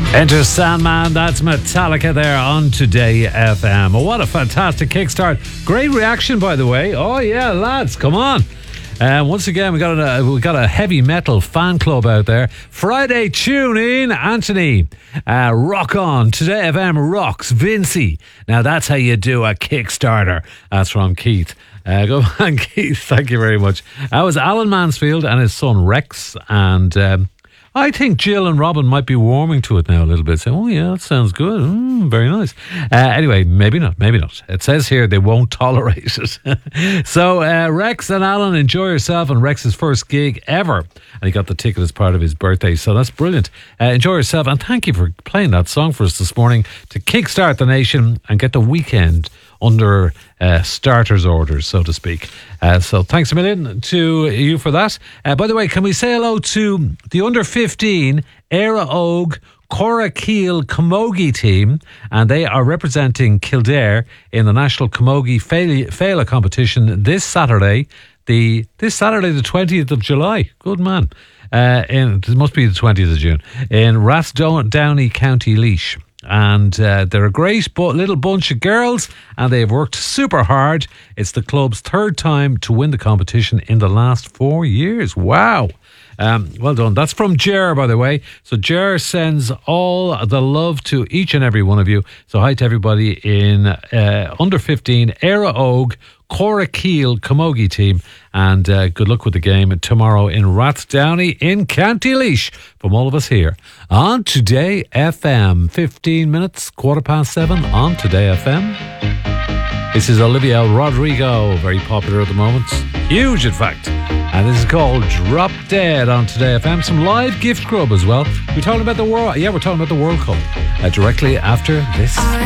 Enter Sandman, that's Metallica there on Today FM. Oh, what a fantastic kickstart. Great reaction, by the way. Oh, yeah, lads, come on. Once again, we got a heavy metal fan club out there. Friday, tune in, Anthony. Rock on. Today FM rocks. Vincy. Now, that's how you do a Kickstarter. That's from Keith. Go on, Keith. Thank you very much. That was Alan Mansfield and his son Rex. And I think Jill and Robin might be warming to it now a little bit. Saying, oh, yeah, that sounds good. Very nice. Anyway, maybe not. It says here they won't tolerate it. So, Rex and Alan, enjoy yourself on Rex's first gig ever. And he got the ticket as part of his birthday. So that's brilliant. Enjoy yourself. And thank you for playing that song for us this morning to kickstart the nation and get the weekend under starter's orders, so to speak. So thanks a million to you for that. By the way, can we say hello to the under 15 Éire Óg Coracheel Camogie team, and they are representing Kildare in the National Camogie Féile competition this Saturday, the 20th of July. Good man. It must be the 20th of June in Rathdowney, County Laois. And they're a great little bunch of girls, and they've worked super hard. It's the club's third time to win the competition in the last 4 years. Wow. Well done. That's from Ger, by the way. So Ger sends all the love to each and every one of you. So hi to everybody in under 15 Éire Óg Coracheel Camogie team, and good luck with the game tomorrow in Rathdowney in County Laois from all of us here on Today FM. 15 minutes, 7:15 on Today FM. This is Olivia Rodrigo, very popular at the moment, huge in fact, and this is called Drop Dead on Today FM. Some live gift grub as well. We're talking about the World, we're talking about the World Cup directly after this.